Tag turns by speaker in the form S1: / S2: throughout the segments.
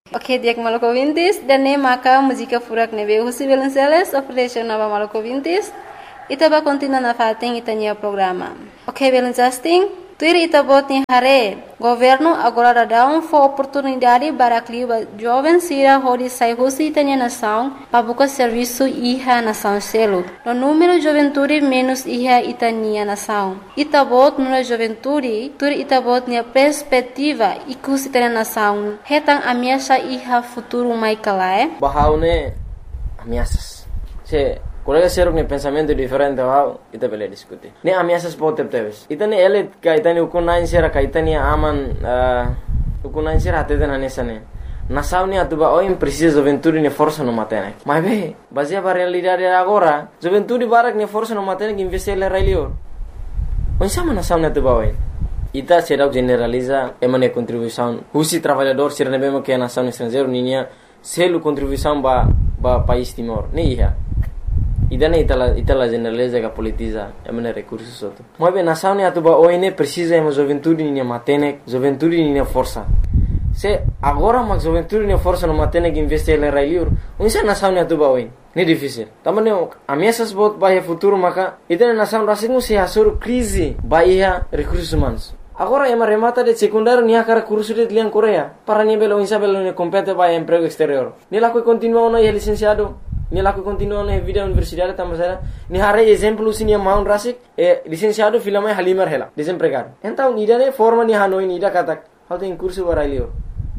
S1: Oke, diak Maluku Vintis dan ne maka música furak nebe husi Velenceles operation nova Maluku Vintis. Ita ba continua na fating itanya programa. Oke, Velencasting. Tuir ita bot ni hare. Governo agora dá for oportunidade para clima jovem sira hori sai husi itanya nação para buscar serviço iha nação selo. No número juventude menos iha itania nação. Ita bot no juventude, tuir ita bot ni perspectiva ikus itanya nação. Hetang ameaça iha futuro mai kalae.
S2: Bahaune ameaças. Se colega ser um pensamento diferente ao ita bele discutir. Ne ameaças pode ter. Ita ne ele ka ita ne ukunain sera ka ita ne aman ukunain sera até na nessa ne. Nação ne atuba o precisa juventude ne força no matene. Mas be, baseia para realidade agora, juventude barak ne força no matene que investir le railio. Onde sama nação ne atuba o ita será generaliza emane contribuição. Husi trabalhador ser ne bemo que a nação estrangeiro ninha selo contribuição ba país Timor. Ne iha. Idane itala generaliza que politiza emane recursos outro. Mas bem nação ne atuba oine precisa emo juventude ne matene, juventude ne força. Se agora mas juventude ne força no matene que investir le railur, onde nação ne atuba oine. Ne difícil. Também ameaças bot bahia futuro maka itane nação rasingu se hasur crise bahia recursos humanos. Agora ema remata de secundário nia cara curso de liang Coreia. Para nia belo insa belo ne compete bahia emprego exterior. Ni lá que continua no licenciado. Ni laku continua na vida universidade tamasara ni hare exemplo sinia maun rasik licenciado filame halimar hela desempregado então nidane forma ni hanoi nida katak how tem curso barailio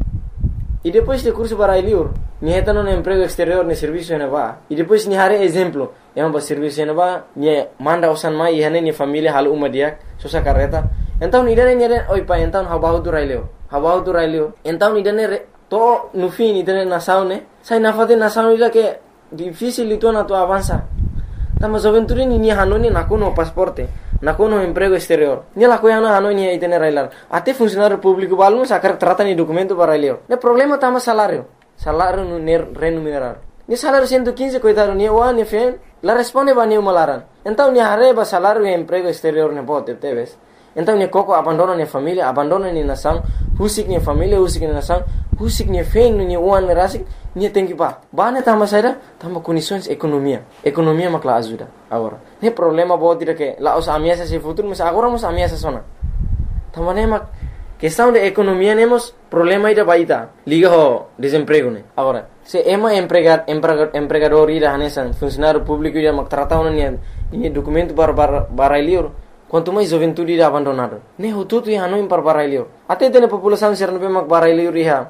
S2: e depois de curso barailio ni hetano no emprego exterior ne serviço ne va e depois ni hare exemplo ba serviço ne va ni manda usan mai hane ni família hal umadiak sosa carreta então nidane oi pa então habahu tu railio então nidane to no fim nidane na saune sai na fate na saune ila que difícil itu na tu avança. Tama juventude ni hanoni nakuno pasporte, nakuno emprego exterior. Ni la coiana hanoni itene railar. Até funcionário público balmo sacar trata ni documento para railio. Ne problema tama salário no remunerar. Ni salário 115 coitado ni wa ni fen, la responde ba ni malaran. Então ni areba salário e emprego exterior ne pote teves. Então ni coco abandona ni família, abandona ni nação, husik ni família, husik ni nação, husik ni fen ni uan rasik. Nia tem que pá. Bane tama saída, tama condições economia. Economia makla ajuda agora. Ne problema pode ter que lá os ameaças se futuro, mas agora os ameaças sona. Tama ne mak questão de economia nemos problema ida baita. Liga ho desemprego ne. Agora, se ema empregador ida hanesan funcionário público ida mak trata ona ni documento para liur. Quanto mais juventude ida abandonado. Ne hututu ya hanoin para liur. Até tem população ser no mak para liur iha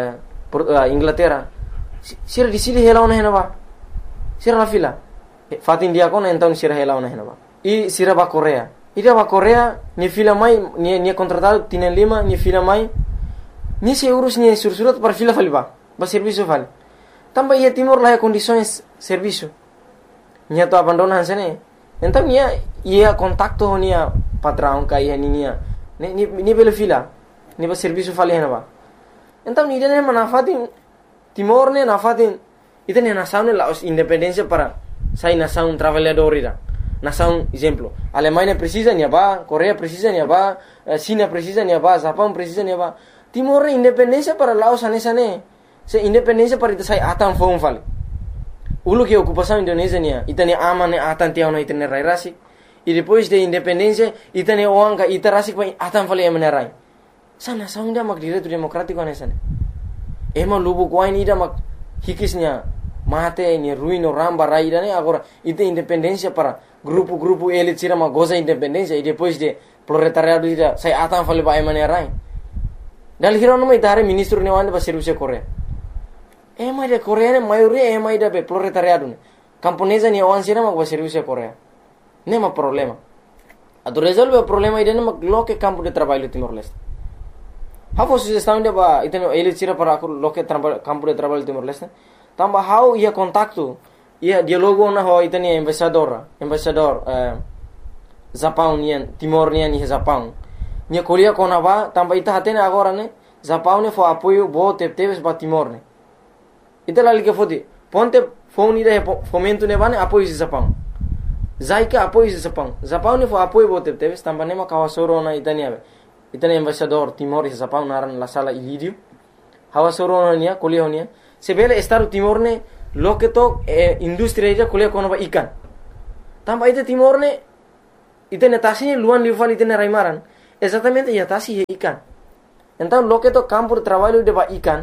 S2: Inglaterra. Sira di sini hela ona henaba. Sira la fila. Fatin dia kona então sira hela ona henaba. E sira ba Coreia. Ida ba Coreia ni fila mai ni contratado tienen lima ni fila mai. Ni se urus ni sursurat para fila faliba. Ba serviço fali. Também ia Timor lá condições serviço. Ni to abandonan sene. Então ia contacto honia patrão kai hania. Ni bela fila. Ni ba serviço fali henaba. Então ni dene manafatin Timor ne nafatin ita ne nação ne la independência para sai nação trabalhador ira. Nação exemplo, Alemanha precisa ni ba, Coreia precisa ni ba, China precisa ni ba, Japão precisa ni ba. Timor ne independência para Laos anesa ne. Se independência para ita sai atan fong fale. Ulu que ocupação Indonésia ne, ita ne aman ne atan tiao na ita ne rai rasik. E depois de independência ita ne oanga ita rasik pa atan fale emane rai. Sa nação dia mak direito democrático anesa ne. Ema lubu kuain ida mak hikisnya mate ni ruino ramba raida ne agora ite independência para grupo elit sira ma goza independência e depois de proletariado ida sai atan fale ba emane rai dal hiro no mai tare ministro ne wande ba serviço Coreia ema de Coreia ne maioria ema ida be proletariado ne camponesa ni wan sira ma ba serviço Coreia ne ma problema ado resolve o problema ida ne ma loke campo de trabalho Timor-Leste. How sugestão de ba iteno ele tira para aku loke campo de trabalho Timor-Leste. Tamba how ia contacto ia dialogo na ho itani embaixador Japão nian Timor nian ni Japão. Nia Coreia kona ba tamba ita hatene agora ne Japão ne fo apoio bo teves ba Timor ne. Ita lali que fodi ponte fone ida fomento ne ba ne apoio Japão. Zaika apoio Japão. Japão ne fo apoio bo teves tamba ne ma kawasoro na itani ave. Itani embaixador Timor e Japão naran la sala ilidio. hawa soronia kuliah honia sebele Estado Timor ne loke to industri ida kuliah kono ba ikan tamba ite Timor ne ite netasi luan lival ite raimaran exatamente ya tasi ikan então loke to campo de trabalho de ba ikan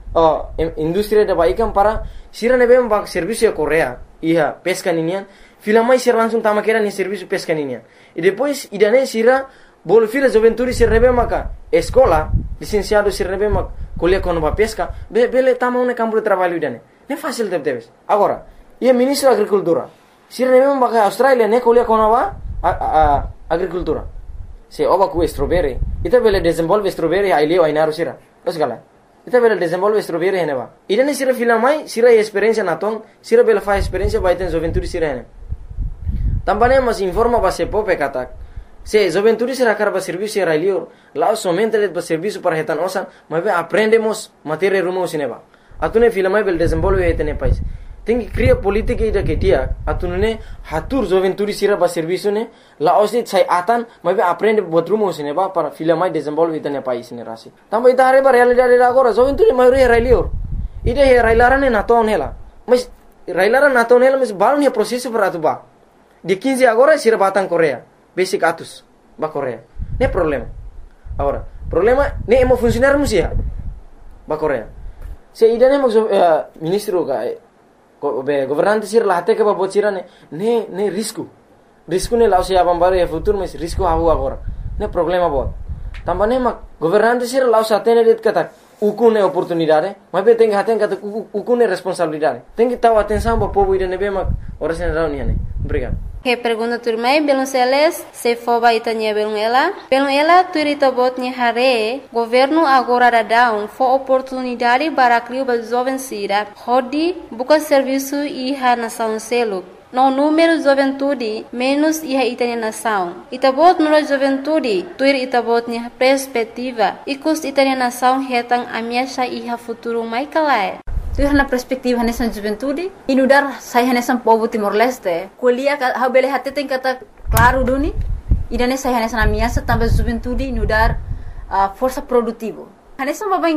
S2: industri de ba ikan para sira ne bem ba serviço Korea iha pesca ninian filamai sira langsung tama kera ni serviço pesca ninian e depois idane sira bolo fila juventude sira ne maka escola licenciado sira ne mak kuliah kono ba pesca bele tama un campo de trabalho idane ne fácil debes agora ia ministro da agricultura sira ne maka Australia ne kuliah kono ba agricultura se oba ku strawberry ita bele desenvolve strawberry ai leo ai naru sira osgala ita bele desenvolve strawberry hene ba idane sira filamai sira experiência naton sira bele fa experiência ba iten juventude sira hene tambane mas informa ba se pope katak se juventude sira karba serviço ai leo lá somente le ba serviço para retan osan mas aprendemos matéria rumo sineba atune filamai bele desenvolve etene país tem que criar política ida que dia atunune hatur juventude sira ba serviço ne la osni sai atan mas aprende botrumo sineba para filamai desenvolve etene país ne rasi tamba ita are ba realidade agora juventude maioria railio ida he railarane naton hela mas railaran naton hela mas balon he processo para atuba de 15 agora sira batang Korea basic atus ba Korea ne problema agora problema ne emo funcionar musia ba Korea se ida ne ministro ka governante sir lahte ke babot sira ne risco ne lao se abambaro ya futuro mas risco hawo agora ne problema bot tambane mak governante sir lao satene det kata ukune oportunidade mas be tem haten kata ukune responsabilidade tem que taw atenção ba povo ida ne be mak ora sen rauni ne obrigado.
S1: Que pergunta turmai belum seles se foba itanya belum ela turita botnya hare governo agora da down for oportunidade para criar ba jovem sira hodi buka serviço iha nação selo no número juventude menos iha itanya nação itabot no juventude tuir itabotnya perspectiva ikus itanya nação hetang amiasha iha futuro mai kalai tu na perspektiva nessa juventude inudar saya nessa povo Timor Leste kuliah ha bele hate tem kata claro duni idane saya nessa na minha também juventude inudar força produtivo nessa babang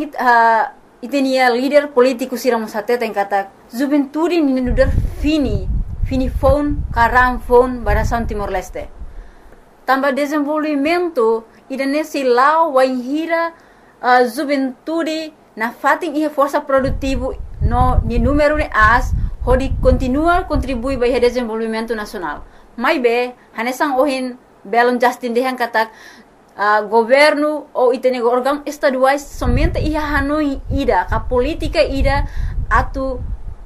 S1: itenia líder político siramos hate tem kata juventude inudar fini phone karam phone barasan Timor Leste tambah desenvolvimento idane silau waihira juventude na fating ihe força produtivo no ni número ne as hodi continua contribui para o desenvolvimento nacional mai be hanesang ohin belon Justin dehan katak governo ou itene órgão estaduais somente ia hanoi ida ka política ida atu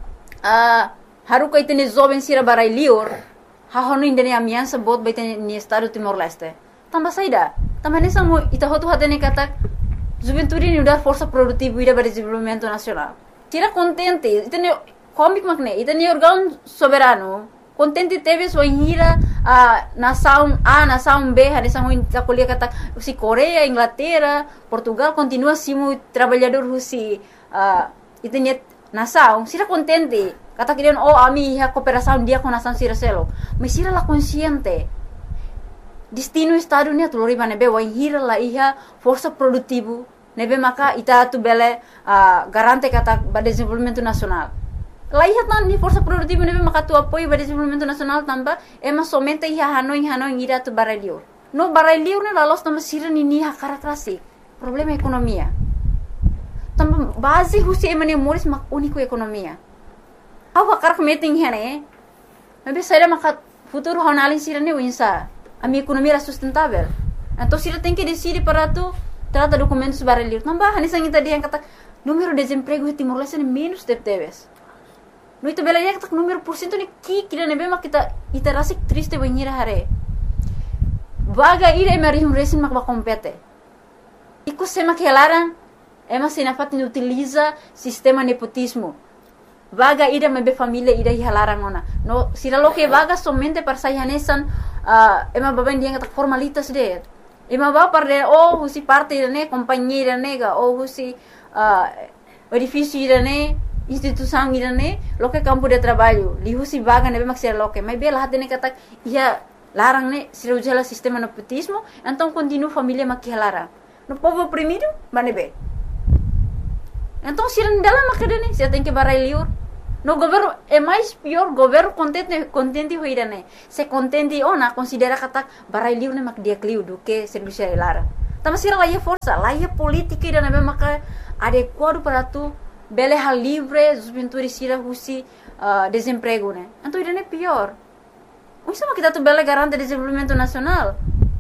S1: haruka itene jovem sira barai lior ha hanoi indene amiança bot baitene ni estado Timor Leste tambah saida tambah hanesang ita hotu hatene katak juventude ni udar força produtiva ida para desenvolvimento nacional tira contente itene comic makne itene órgão soberano contente teve sua hira nação A nação B hanesang ta kuliah kata si Korea Inglaterra Portugal continua simu trabalhador husi itene nação sira contente kata kirian ami ha cooperação dia com nação sira selo mas sira la consciente destino estado ni atulori nebe wa hira la iha força produtivo nebe maka ita tu bele garante kata ba desenvolvimento nacional la iha tan ni força produtivo nebe maka tu apoio ba desenvolvimento nacional tamba ema somente iha hanoi ira tu baralio no baralio ne la los tamba sira ni ha karakterasi problema ekonomia tamba base husi emane moris mak unico ekonomia awa karak meeting hene nebe saira maka futuro honalin sira ne winsa a minha economia era sustentável. Então, se ela tem que decidir para tu trata documentos baralhos, não vai, nem sangue tadi yang kata número de desemprego em Timor Leste menos teves. No itu bela yang kata número porcento ni kira nebe mak kita rasa triste banhira hare. Vaga ira emari resin mak kompete. Iku sema kelaran ema sinafat ni utiliza sistema nepotismo. Vaga ida mebe família ida hilarang ona. No sira lo que vaga somente para sayanesan ema baben dia kata formalitas de. Ema ba parde husi parte ne companhia nega husi edifício ne instituição ne lo que campo de trabalho. Li husi vaga nebe mak sira lo que. Mas bela hatene kata ia larang ne sira ujala sistema nepotismo, então continua família mak hilarang. No povo oprimido, manebe.
S3: Então, se não dela macadane, você tem que barai liur. No governo é mais pior, governo contente hoira né. Se contente ona considera kata barai liur né mak dia kliu do que serviço lara. Tama sira lá é força, lá é política ida né maka adequado para tu bele hal livre, juventude sira husi desemprego né. Então ida né pior. Isso mak kita tu bele garante desenvolvimento nacional.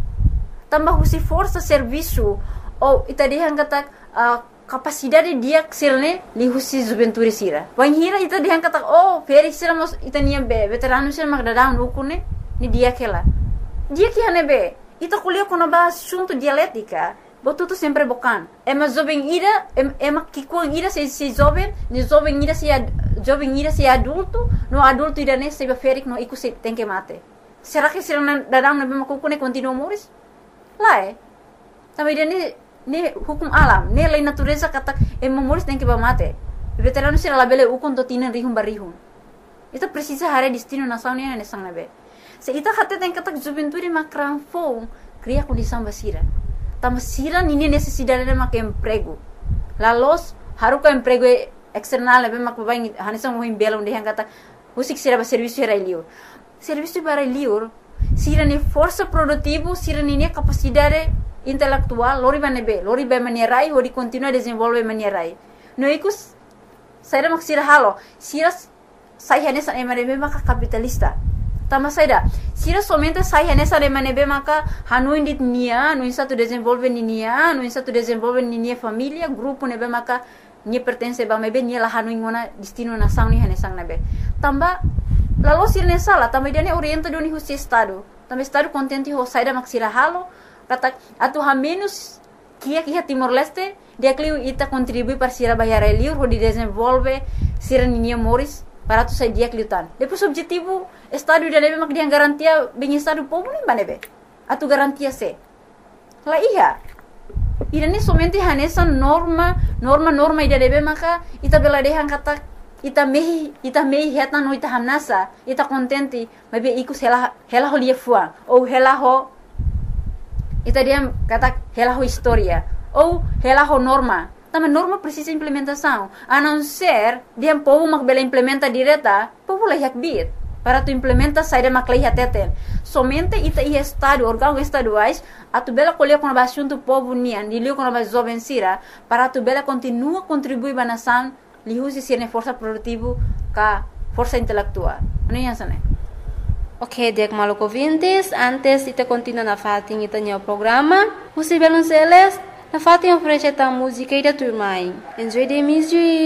S3: Tambah husi força serviço ou ita dia kata capacidade dia sirne li husi juventude sira. Wan hira ita dia kata feri sira mos ita nia be veterano sira mak dadang ukune ni dia kela. Dia que hane be ita kuliah kono ba assunto dialética. Botuto sempre bocan. Ema jovem ira ema kikuang ira se jovem, ni jovem ira se adulto, no adulto ira ne se ferik no iku se tem que mate. Será que sira dadang na be makukune continua moris? Lá Também dia ne hukum alam, ne lei natureza kata moris tem que ba mate. Veterano sira labele ukon to tinan rihum barihum. Ita precisa hare destino nação ne sang nabe. Se ita kata tem kata juventude makran fo, cria condição basira. Tama sira nini necessidade de mak emprego. Lalos haruka emprego external be mak babai hanisang mo himbela onde kata usik sira ba serviço era liur. Serviço para liur, sira ni força produtivo, sira ni capacidade intelectual, lori ba manierai, hori continua desenvolve manierai. No ikus saira mak sira halo, sira sai hanesa emanebe maka capitalista. Tama saida, sira somente sai hanesa emanebe maka hanuin dit nia, no satu desenvolve nia, no satu desenvolve nia família, grupo nebe maka nia pertence ba mebe nia la hanuin ngona destino nação ni hanesang nebe. Tamba lalu sira ne sala, tamba dia ne orienta doni husi estado. Tamba estado contente ho saida mak sira halo, kata atu ha menos kia Timor Leste, dia kliu ita contribui para sira bayar liur ho di desenvolve sira nia moris para tu sai dia kliutan. Depois objetivo estado dia nebe mak dia garantia bem estado povo nem banebe. Atu garantia se. La iya. Ida ne somente hanesa norma ida nebe maka ita bela dehan kata ita mehi heta no ita hamnasa ita contente mebe ikus hela ho lia fua ou hela ho ita dia kata hela ho historia ou hela ho norma. Também norma precisa implementação. A não ser dia povo mak bela implementa direta, povo lah yak bit. Para tu implementa saída mak lah teten. Somente ita ia estado órgãos estaduais a tu bela colher com a assunto povo nian, dilio com a jovem sira, para tu bela continua contribuir ba nação, li usi sirne força produtivo ka força intelectual. Ano yan sana?
S1: Ok, dek maluco ouvintes, antes ita continua na fating ita nyo programa, usi belon seles, na fating oferece ta música e da turma. Enjoy the music.